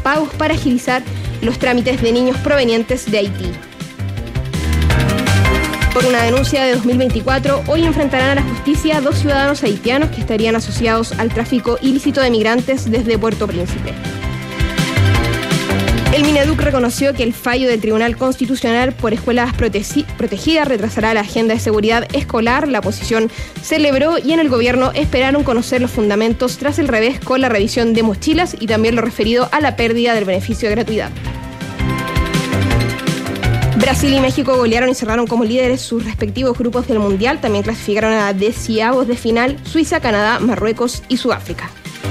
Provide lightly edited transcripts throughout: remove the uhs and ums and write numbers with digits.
pagos para agilizar los trámites de niños provenientes de Haití. Por una denuncia de 2024, hoy enfrentarán a la justicia 2 ciudadanos haitianos que estarían asociados al tráfico ilícito de migrantes desde Puerto Príncipe. El Mineduc reconoció que el fallo del Tribunal Constitucional por escuelas protegidas retrasará la agenda de seguridad escolar. La oposición celebró y en el gobierno esperaron conocer los fundamentos tras el revés con la revisión de mochilas y también lo referido a la pérdida del beneficio de gratuidad. Brasil y México golearon y cerraron como líderes sus respectivos grupos del Mundial. También clasificaron a 16avos de final Suiza, Canadá, Marruecos y Sudáfrica.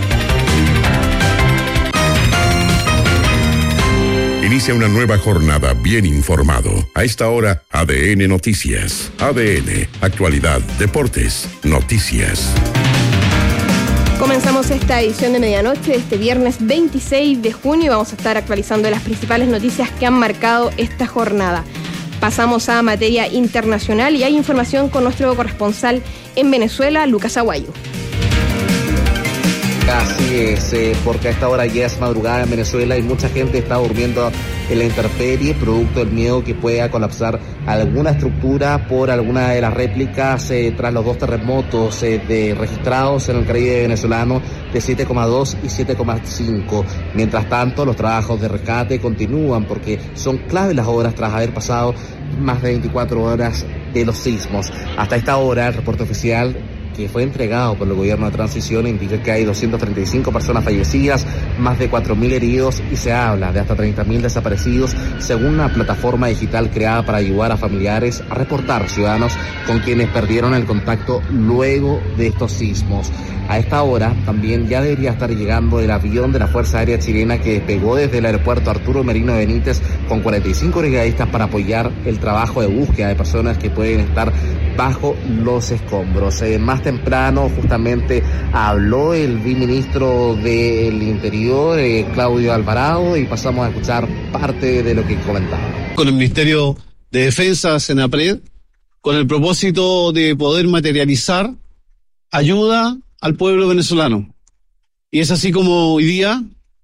Inicia una nueva jornada bien informado. A esta hora, ADN Noticias. ADN, actualidad, deportes, noticias. Comenzamos esta edición de medianoche de este viernes 26 de junio y vamos a estar actualizando las principales noticias que han marcado esta jornada. Pasamos a materia internacional y hay información con nuestro corresponsal en Venezuela, Lucas Aguayo. Así es, porque a esta hora ya es madrugada en Venezuela y mucha gente está durmiendo en la intemperie, producto del miedo que pueda colapsar alguna estructura por alguna de las réplicas tras los 2 terremotos registrados en el Caribe venezolano de 7,2 y 7,5. Mientras tanto, los trabajos de rescate continúan porque son clave las horas tras haber pasado más de 24 horas de los sismos. Hasta esta hora, el reporte oficial que fue entregado por el gobierno de transición indica que hay 235 personas fallecidas, más de 4.000 heridos y se habla de hasta 30.000 desaparecidos, según una plataforma digital creada para ayudar a familiares a reportar ciudadanos con quienes perdieron el contacto luego de estos sismos. A esta hora también ya debería estar llegando el avión de la Fuerza Aérea Chilena que despegó desde el aeropuerto Arturo Merino Benítez con 45 brigadistas para apoyar el trabajo de búsqueda de personas que pueden estar bajo los escombros. Más temprano justamente habló el viceministro del Interior, Claudio Alvarado, y pasamos a escuchar parte de lo que comentaba. Con el Ministerio de Defensa, Senapred, con el propósito de poder materializar ayuda al pueblo venezolano. Y es así como hoy día,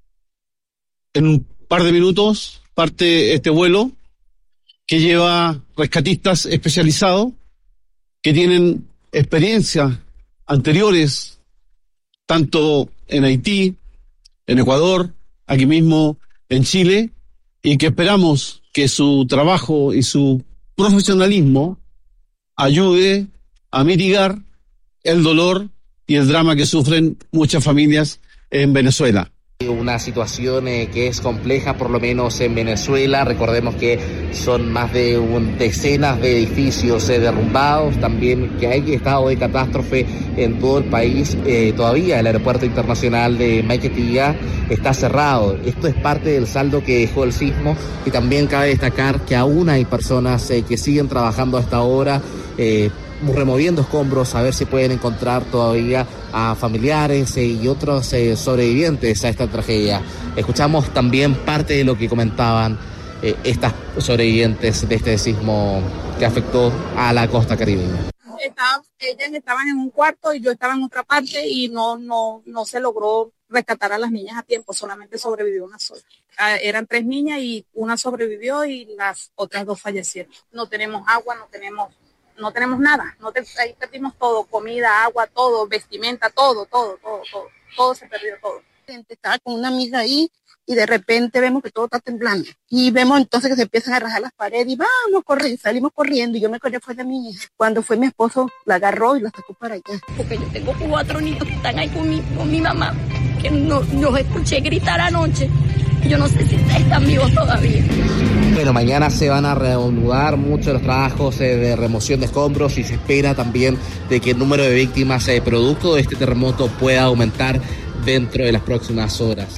en un par de minutos, parte este vuelo que lleva rescatistas especializados que tienen experiencias anteriores, tanto en Haití, en Ecuador, aquí mismo en Chile, y que esperamos que su trabajo y su profesionalismo ayude a mitigar el dolor y el drama que sufren muchas familias en Venezuela. Una situación que es compleja, por lo menos en Venezuela. Recordemos que son más de decenas de edificios derrumbados, también que hay estado de catástrofe en todo el país. Todavía el aeropuerto internacional de Maiquetía está cerrado. Esto es parte del saldo que dejó el sismo y también cabe destacar que aún hay personas que siguen trabajando hasta ahora, removiendo escombros a ver si pueden encontrar todavía a familiares y otros sobrevivientes a esta tragedia. Escuchamos también parte de lo que comentaban estas sobrevivientes de este sismo que afectó a la costa caribeña. Ellas estaban en un cuarto y yo estaba en otra parte y no se logró rescatar a las niñas a tiempo, solamente sobrevivió una sola. Eran 3 niñas y una sobrevivió y las otras 2 fallecieron. No tenemos agua, no tenemos nada, ahí perdimos todo, comida, agua, todo, vestimenta, todo se perdió, todo. Estaba con una amiga ahí y de repente vemos que todo está temblando y vemos entonces que se empiezan a rajar las paredes y salimos corriendo y yo me corrí fue de mi hija. Cuando fue mi esposo la agarró y la sacó para allá. Porque yo tengo 4 niños que están ahí con mi mamá, que los escuché gritar anoche. Yo no sé si están vivos todavía. Bueno, mañana se van a reanudar muchos los trabajos de remoción de escombros y se espera también de que el número de víctimas producto de este terremoto pueda aumentar dentro de las próximas horas.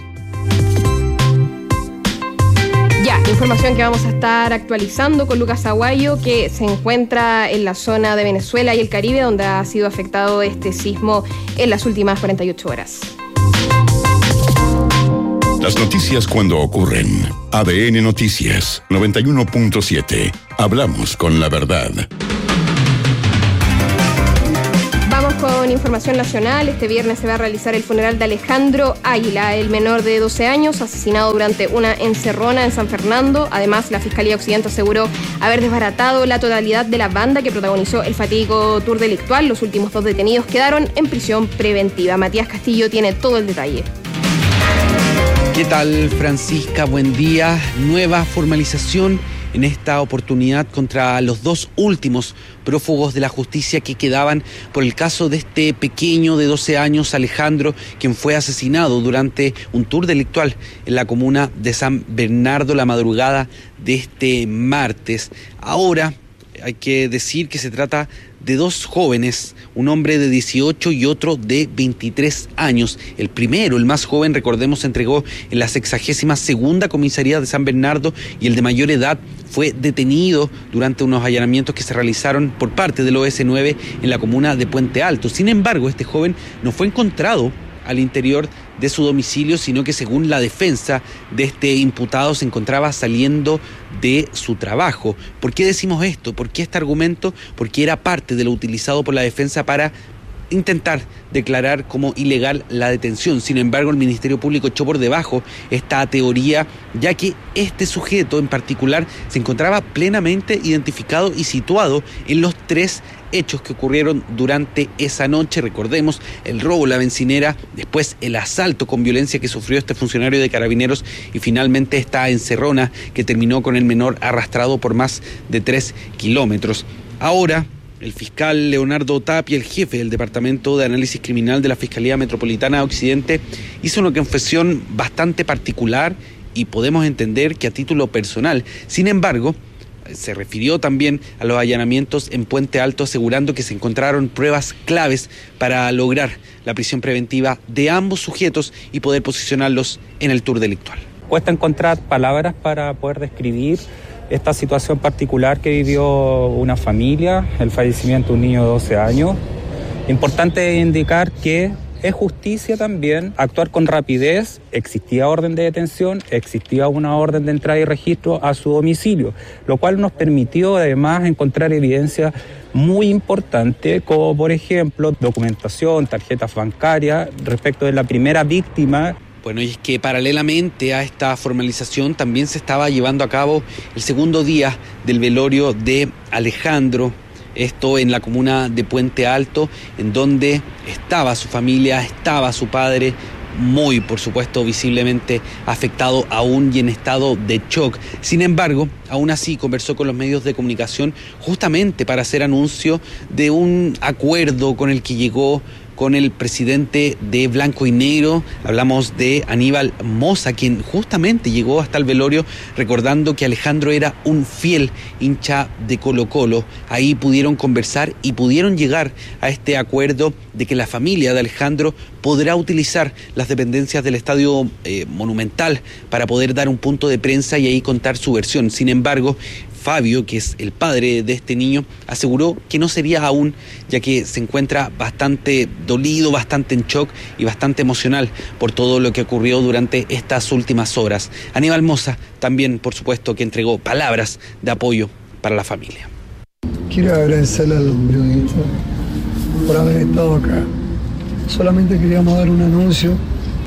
Ya, información que vamos a estar actualizando con Lucas Aguayo, que se encuentra en la zona de Venezuela y el Caribe, donde ha sido afectado este sismo en las últimas 48 horas. Las noticias cuando ocurren. ADN Noticias 91.7. Hablamos con la verdad. Vamos con información nacional. Este viernes se va a realizar el funeral de Alejandro Águila, el menor de 12 años, asesinado durante una encerrona en San Fernando. Además, la Fiscalía Occidente aseguró haber desbaratado la totalidad de la banda que protagonizó el fatídico tour delictual. Los últimos 2 detenidos quedaron en prisión preventiva. Matías Castillo tiene todo el detalle. ¿Qué tal, Francisca? Buen día. Nueva formalización en esta oportunidad contra los 2 últimos prófugos de la justicia que quedaban por el caso de este pequeño de 12 años, Alejandro, quien fue asesinado durante un tour delictual en la comuna de San Bernardo la madrugada de este martes. Ahora hay que decir que se trata de 2 jóvenes, un hombre de 18 y otro de 23 años. El primero, el más joven, recordemos, se entregó en la 62ª comisaría de San Bernardo, y el de mayor edad fue detenido durante unos allanamientos que se realizaron por parte del OS9 en la comuna de Puente Alto. Sin embargo, este joven no fue encontrado al interior de su domicilio, sino que según la defensa de este imputado se encontraba saliendo de su trabajo. ¿Por qué decimos esto? ¿Por qué este argumento? Porque era parte de lo utilizado por la defensa para intentar declarar como ilegal la detención. Sin embargo, el Ministerio Público echó por debajo esta teoría, ya que este sujeto en particular se encontraba plenamente identificado y situado en los 3 hechos que ocurrieron durante esa noche. Recordemos el robo, la bencinera, después el asalto con violencia que sufrió este funcionario de Carabineros y finalmente esta encerrona que terminó con el menor arrastrado por más de 3 kilómetros. Ahora, el fiscal Leonardo Tapia, el jefe del Departamento de Análisis Criminal de la Fiscalía Metropolitana de Occidente, hizo una confesión bastante particular y podemos entender que a título personal. Sin embargo, se refirió también a los allanamientos en Puente Alto, asegurando que se encontraron pruebas claves para lograr la prisión preventiva de ambos sujetos y poder posicionarlos en el tour delictual. Cuesta encontrar palabras para poder describir esta situación particular que vivió una familia, el fallecimiento de un niño de 12 años. Importante indicar que es justicia también actuar con rapidez. Existía orden de detención, existía una orden de entrada y registro a su domicilio, lo cual nos permitió además encontrar evidencia muy importante, como por ejemplo documentación, tarjetas bancarias respecto de la primera víctima. Bueno, y es que paralelamente a esta formalización también se estaba llevando a cabo el segundo día del velorio de Alejandro, esto en la comuna de Puente Alto, en donde estaba su familia, estaba su padre, muy, por supuesto, visiblemente afectado aún y en estado de shock. Sin embargo, aún así conversó con los medios de comunicación justamente para hacer anuncio de un acuerdo con el que llegó con el presidente de Blanco y Negro. Hablamos de Aníbal Mosa, quien justamente llegó hasta el velorio recordando que Alejandro era un fiel hincha de Colo-Colo. Ahí pudieron conversar y pudieron llegar a este acuerdo de que la familia de Alejandro podrá utilizar las dependencias del Estadio Monumental para poder dar un punto de prensa y ahí contar su versión. Sin embargo, Fabio, que es el padre de este niño, aseguró que no sería aún, ya que se encuentra bastante dolido, bastante en shock y bastante emocional por todo lo que ocurrió durante estas últimas horas. Aníbal Mosa también, por supuesto, que entregó palabras de apoyo para la familia. Quiero agradecerle a los periodistas por haber estado acá. Solamente queríamos dar un anuncio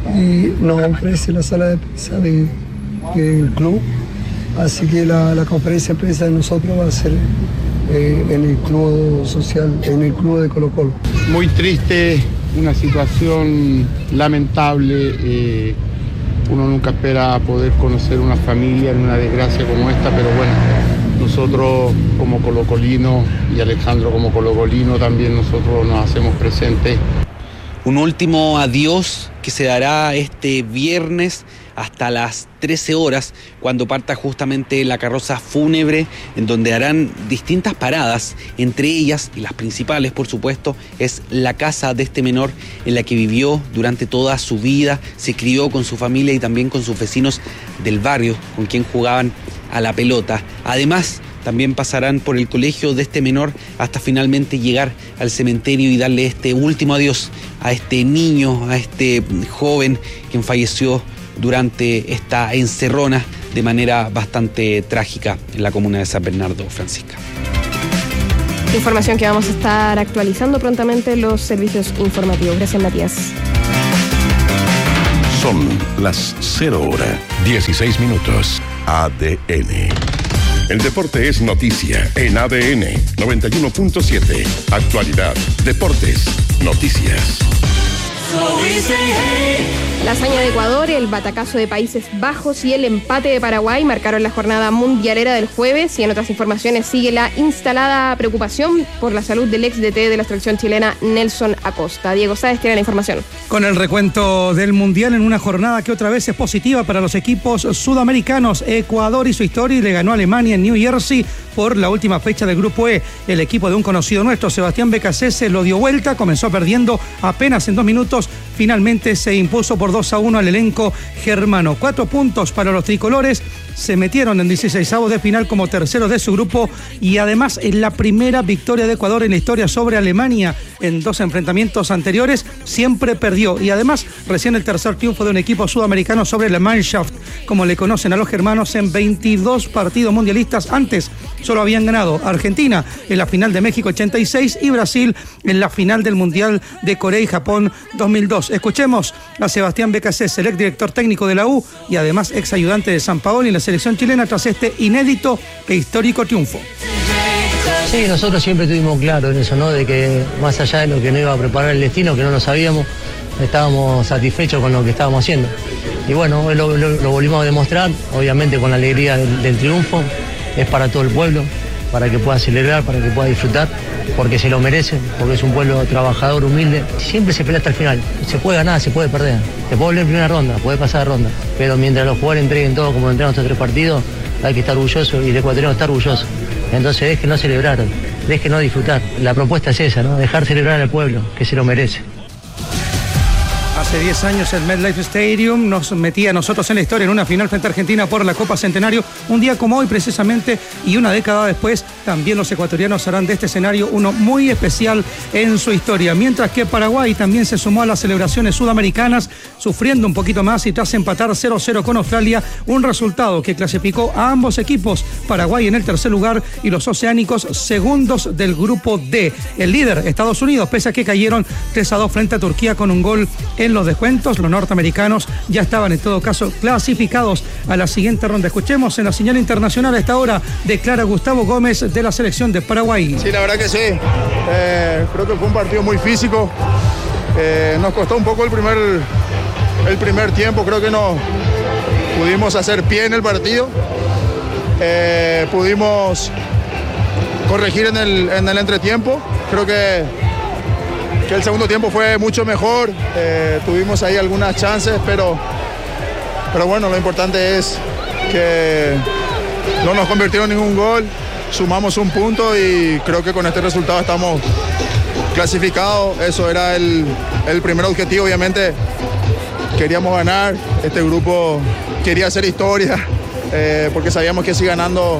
y nos ofrece la sala de prensa del club. Así que la conferencia de prensa de nosotros va a ser en el club social, en el club de Colo-Colo. Muy triste, una situación lamentable. Uno nunca espera poder conocer una familia en una desgracia como esta, pero bueno, nosotros como colocolinos y Alejandro como colocolino también nosotros nos hacemos presentes. Un último adiós que se dará este viernes hasta las 13 horas, cuando parta justamente la carroza fúnebre, en donde harán distintas paradas, entre ellas, y las principales por supuesto, es la casa de este menor en la que vivió durante toda su vida, se crió con su familia y también con sus vecinos del barrio, con quien jugaban a la pelota. Además, también pasarán por el colegio de este menor hasta finalmente llegar al cementerio y darle este último adiós a este niño, a este joven quien falleció durante esta encerrona de manera bastante trágica en la comuna de San Bernardo, Francisca. Información que vamos a estar actualizando prontamente en los servicios informativos. Gracias, Matías. Son las 0:16. ADN. El deporte es noticia en ADN 91.7. Actualidad, deportes, noticias. La hazaña de Ecuador, el batacazo de Países Bajos y el empate de Paraguay marcaron la jornada mundialera del jueves, y en otras informaciones sigue la instalada preocupación por la salud del ex DT de la selección chilena, Nelson Acosta. Diego Sáez tiene la información. Con el recuento del mundial en una jornada que otra vez es positiva para los equipos sudamericanos, Ecuador hizo historia y le ganó a Alemania en New Jersey por la última fecha del Grupo E. El equipo de un conocido nuestro, Sebastián Becasese, lo dio vuelta, comenzó perdiendo apenas en 2 minutos, finalmente se impuso por 2-1 al elenco germano. 4 puntos para los tricolores, se metieron en 16avos de final como terceros de su grupo, y además es la primera victoria de Ecuador en la historia sobre Alemania. En 2 enfrentamientos anteriores siempre perdió, y además recién el tercer triunfo de un equipo sudamericano sobre la Mannschaft, como le conocen a los germanos, en 22 partidos mundialistas. Antes solo habían ganado Argentina en la final de México 86 y Brasil en la final del Mundial de Corea y Japón 2002. Escuchemos a Sebastián Becasese, el ex director técnico de la U y además ex ayudante de Sampaoli en la selección chilena, tras este inédito e histórico triunfo. Sí, nosotros siempre tuvimos claro en eso, ¿no? De que más allá de lo que nos iba a preparar el destino, que no lo sabíamos, estábamos satisfechos con lo que estábamos haciendo. Y bueno, hoy lo volvimos a demostrar, obviamente con la alegría del triunfo. Es para todo el pueblo, para que pueda celebrar, para que pueda disfrutar, porque se lo merece, porque es un pueblo trabajador, humilde. Siempre se pelea hasta el final. Se puede ganar, se puede perder. Se puede volver en primera ronda, puede pasar de ronda. Pero mientras los jugadores entreguen todo como entregan estos 3 partidos, hay que estar orgulloso, y el ecuatoriano está orgulloso. Entonces déjenos celebrar, déjenos disfrutar. La propuesta es esa, ¿no? Dejar celebrar al pueblo, que se lo merece. Hace 10 años el MetLife Stadium nos metía a nosotros en la historia en una final frente a Argentina por la Copa Centenario, un día como hoy precisamente, y una década después también los ecuatorianos harán de este escenario uno muy especial en su historia. Mientras que Paraguay también se sumó a las celebraciones sudamericanas, sufriendo un poquito más y tras empatar 0-0 con Australia, un resultado que clasificó a ambos equipos, Paraguay en el tercer lugar y los oceánicos segundos del grupo D. El líder, Estados Unidos, pese a que cayeron 3-2 frente a Turquía con un gol en los descuentos, los norteamericanos ya estaban en todo caso clasificados a la siguiente ronda. Escuchemos en la señal internacional a esta hora, declara Gustavo Gómez de la selección de Paraguay. Sí, la verdad que sí, creo que fue un partido muy físico, nos costó un poco el primer tiempo, creo que no pudimos hacer pie en el partido, pudimos corregir en el entretiempo, creo que el segundo tiempo fue mucho mejor, tuvimos ahí algunas chances, pero bueno, lo importante es que no nos convirtieron en ningún gol, sumamos un punto y creo que con este resultado estamos clasificados. Eso era el primer objetivo, obviamente queríamos ganar, este grupo quería hacer historia, porque sabíamos que si ganando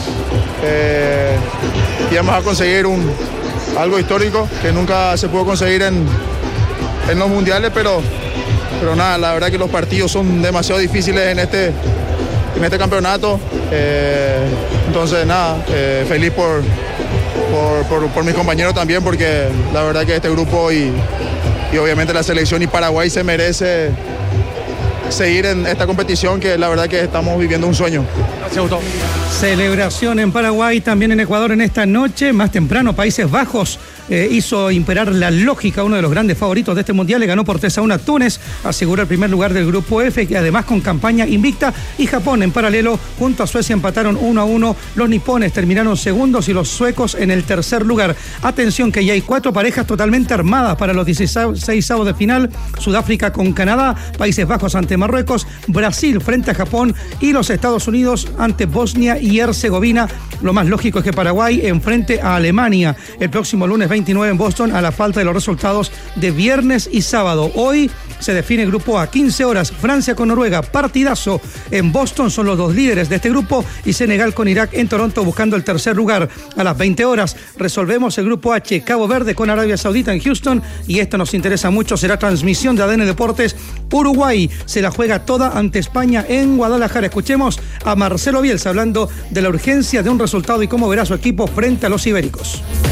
íbamos a conseguir algo histórico que nunca se pudo conseguir en los mundiales, pero nada, la verdad que los partidos son demasiado difíciles en este campeonato, entonces nada, feliz por mis compañeros también, porque la verdad que este grupo y obviamente la selección y Paraguay se merece seguir en esta competición, que la verdad que estamos viviendo un sueño. Celebración en Paraguay, también en Ecuador en esta noche. Más temprano, Países Bajos hizo imperar la lógica, uno de los grandes favoritos de este mundial, le ganó por 3-1 a Túnez, aseguró el primer lugar del grupo F, que además con campaña invicta, y Japón en paralelo junto a Suecia empataron 1-1, los nipones terminaron segundos y los suecos en el tercer lugar. Atención que ya hay 4 parejas totalmente armadas para los 16avos de final: Sudáfrica con Canadá, Países Bajos ante Marruecos, Brasil frente a Japón y los Estados Unidos ante Bosnia y Herzegovina. Lo más lógico es que Paraguay enfrente a Alemania el próximo lunes 29 en Boston, a la falta de los resultados de viernes y sábado. Hoy se define el grupo A, 15 horas, Francia con Noruega, partidazo en Boston, son los 2 líderes de este grupo, y Senegal con Irak en Toronto buscando el tercer lugar. A las 20 horas resolvemos el grupo H, Cabo Verde con Arabia Saudita en Houston, y esto nos interesa mucho, será transmisión de ADN Deportes. Uruguay se la juega toda ante España en Guadalajara. Escuchemos a Marcelo Bielsa hablando de la urgencia de un resultado y cómo verá su equipo frente a los ibéricos.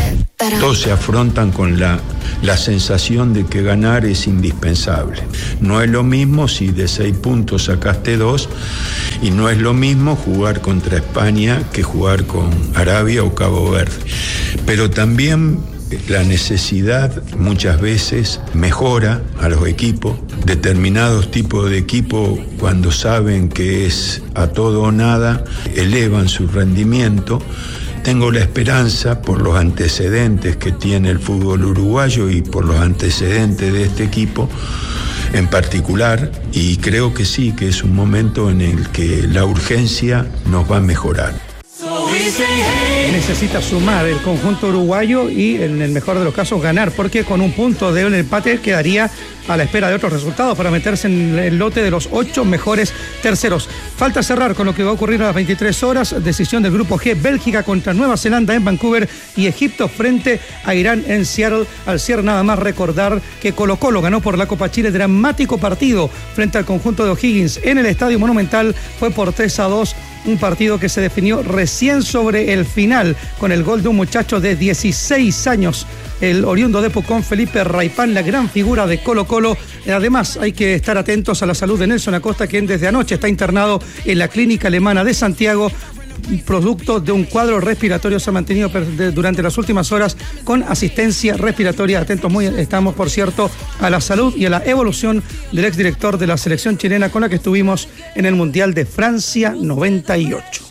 Todos se afrontan con la sensación de que ganar es indispensable. No es lo mismo si de 6 puntos sacaste 2, y no es lo mismo jugar contra España que jugar con Arabia o Cabo Verde. Pero también la necesidad muchas veces mejora a los equipos. Determinados tipos de equipos, cuando saben que es a todo o nada, elevan su rendimiento. Tengo la esperanza, por los antecedentes que tiene el fútbol uruguayo y por los antecedentes de este equipo en particular, y creo que sí, que es un momento en el que la urgencia nos va a mejorar. Necesita sumar el conjunto uruguayo y, en el mejor de los casos, ganar, porque con un punto de un empate quedaría a la espera de otros resultados para meterse en el lote de los 8 mejores terceros. Falta cerrar con lo que va a ocurrir a las 23 horas. Decisión del grupo G: Bélgica contra Nueva Zelanda en Vancouver y Egipto frente a Irán en Seattle. Al cierre, nada más recordar que Colo-Colo ganó por la Copa Chile. Dramático partido frente al conjunto de O'Higgins en el Estadio Monumental. Fue por 3-2. Un partido que se definió recién sobre el final con el gol de un muchacho de 16 años, el oriundo de Pucón, Felipe Raipán, la gran figura de Colo-Colo. Además, hay que estar atentos a la salud de Nelson Acosta, quien desde anoche está internado en la clínica alemana de Santiago, producto de un cuadro respiratorio. Se ha mantenido durante las últimas horas con asistencia respiratoria. Atentos estamos, por cierto, a la salud y a la evolución del exdirector de la selección chilena, con la que estuvimos en el Mundial de Francia 98.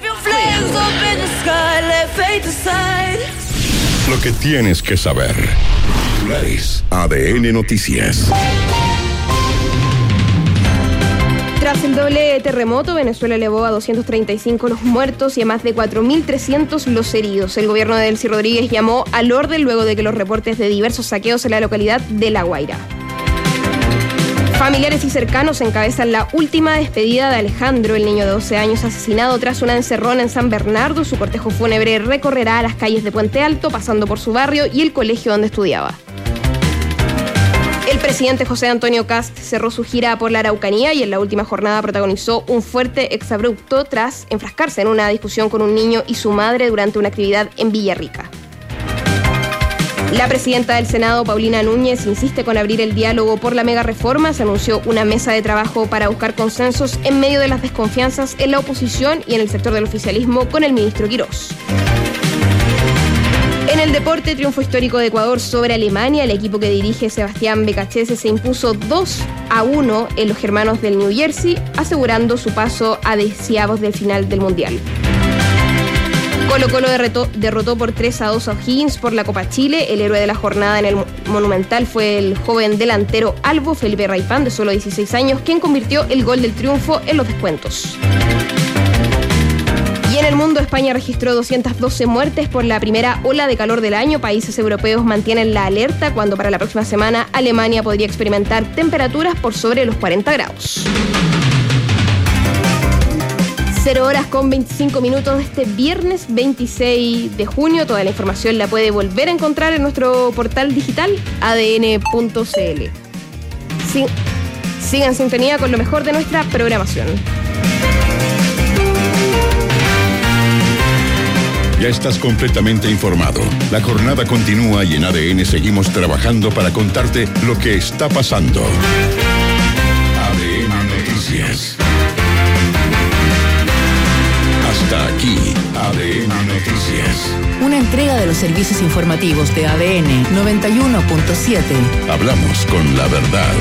Lo que tienes que saber. ADN Noticias. Tras el doble terremoto, Venezuela elevó a 235 los muertos y a más de 4.300 los heridos. El gobierno de Delcy Rodríguez llamó al orden luego de que los reportes de diversos saqueos en la localidad de La Guaira. Familiares y cercanos encabezan la última despedida de Alejandro, el niño de 12 años asesinado tras una encerrona en San Bernardo. Su cortejo fúnebre recorrerá las calles de Puente Alto, pasando por su barrio y el colegio donde estudiaba. El presidente José Antonio Kast cerró su gira por la Araucanía y en la última jornada protagonizó un fuerte exabrupto tras enfrascarse en una discusión con un niño y su madre durante una actividad en Villarrica. La presidenta del Senado, Paulina Núñez, insiste con abrir el diálogo por la mega reforma. Se anunció una mesa de trabajo para buscar consensos en medio de las desconfianzas en la oposición y en el sector del oficialismo con el ministro Quirós. En el deporte, triunfo histórico de Ecuador sobre Alemania. El equipo que dirige Sebastián Becachese se impuso 2-1 en los germanos del New Jersey, asegurando su paso a 10avos del final del Mundial. Colo-Colo derrotó por 3-2 a O'Higgins por la Copa Chile. El héroe de la jornada en el Monumental fue el joven delantero albo Felipe Raipán, de solo 16 años, quien convirtió el gol del triunfo en los descuentos. Y en el mundo, España registró 212 muertes por la primera ola de calor del año. Países europeos mantienen la alerta cuando para la próxima semana Alemania podría experimentar temperaturas por sobre los 40 grados. 0:25 de este viernes 26 de junio. Toda la información la puede volver a encontrar en nuestro portal digital adn.cl. Sigan en sintonía con lo mejor de nuestra programación. Ya estás completamente informado. La jornada continúa y en ADN seguimos trabajando para contarte lo que está pasando. ADN Noticias. Hasta aquí, ADN Noticias. Una entrega de los servicios informativos de ADN 91.7. Hablamos con la verdad.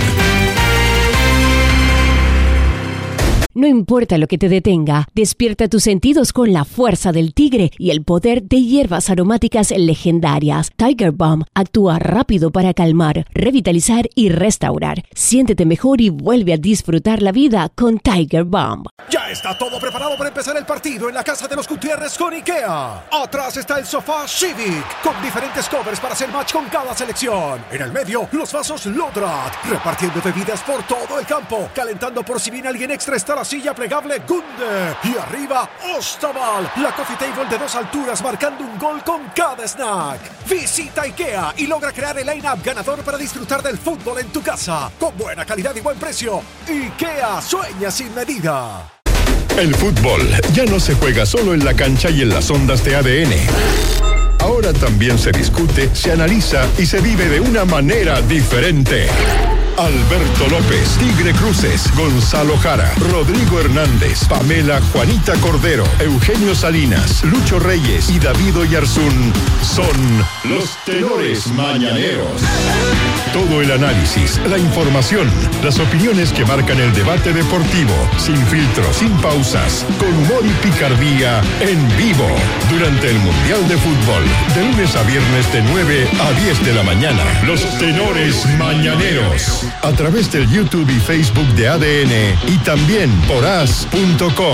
No importa lo que te detenga, despierta tus sentidos con la fuerza del tigre y el poder de hierbas aromáticas legendarias. Tiger Balm actúa rápido para calmar, revitalizar y restaurar. Siéntete mejor y vuelve a disfrutar la vida con Tiger Balm. Ya está todo preparado para empezar el partido en la casa de los Gutiérrez con IKEA. Atrás está el sofá Civic, con diferentes covers para hacer match con cada selección. En el medio, los vasos Lodrat, repartiendo bebidas por todo el campo, calentando por si bien alguien extra está la silla plegable Gunde. Y arriba, Ostaval, la coffee table de 2 alturas, marcando un gol con cada snack. Visita IKEA y logra crear el line-up ganador para disfrutar del fútbol en tu casa, con buena calidad y buen precio. IKEA, sueña sin medida. El fútbol ya no se juega solo en la cancha y en las ondas de ADN. ahora también se discute, se analiza y se vive de una manera diferente. Alberto López, Tigre Cruces, Gonzalo Jara, Rodrigo Hernández, Pamela Juanita Cordero, Eugenio Salinas, Lucho Reyes y David Oyarzún son los tenores mañaneros. Todo el análisis, la información, las opiniones que marcan el debate deportivo, sin filtros, sin pausas, con humor y picardía, en vivo, durante el Mundial de Fútbol, de lunes a viernes de 9 a 10 de la mañana. Los tenores mañaneros. A través del YouTube y Facebook de ADN y también por as.com.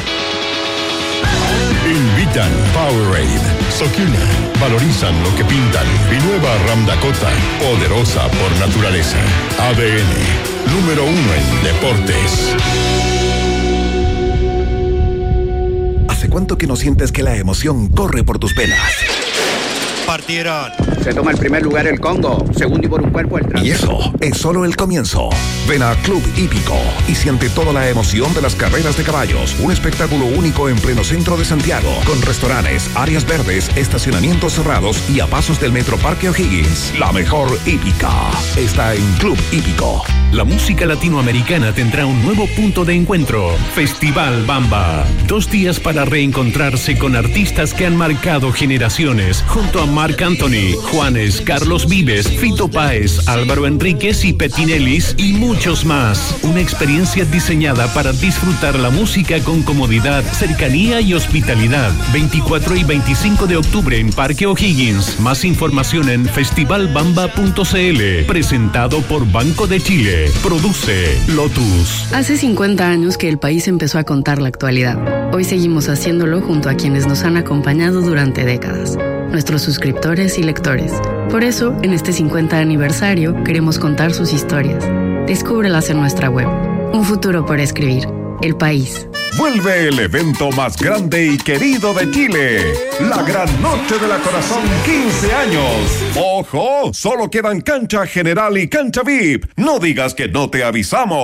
Invitan Powerade, Sokina, valorizan lo que pintan y nueva Ram Dakota, poderosa por naturaleza. ADN, número 1 en deportes. ¿Hace cuánto que no sientes que la emoción corre por tus venas? Partieron. Se toma el primer lugar el Congo, segundo y por un cuerpo el Trans. Y eso es solo el comienzo. Ven a Club Hípico y siente toda la emoción de las carreras de caballos. Un espectáculo único en pleno centro de Santiago, con restaurantes, áreas verdes, estacionamientos cerrados y a pasos del Metro Parque O'Higgins. La mejor hípica está en Club Hípico. La música latinoamericana tendrá un nuevo punto de encuentro. Festival Bamba. 2 días para reencontrarse con artistas que han marcado generaciones, junto a Marc Anthony, Juanes, Carlos Vives, Fito Páez, Álvaro Enríquez y Petinelis y muchos más. Una experiencia diseñada para disfrutar la música con comodidad, cercanía y hospitalidad. 24 y 25 de octubre en Parque O'Higgins. Más información en festivalbamba.cl. Presentado por Banco de Chile. Produce Lotus. Hace 50 años que el país empezó a contar la actualidad. Hoy seguimos haciéndolo junto a quienes nos han acompañado durante décadas, nuestros suscriptores y lectores. Por eso, en este 50 aniversario, queremos contar sus historias. Descúbrelas en nuestra web. Un futuro por escribir. El País. Vuelve el evento más grande y querido de Chile. La Gran Noche de la Corazón 15 años. ¡Ojo! Solo quedan cancha general y cancha VIP. No digas que no te avisamos.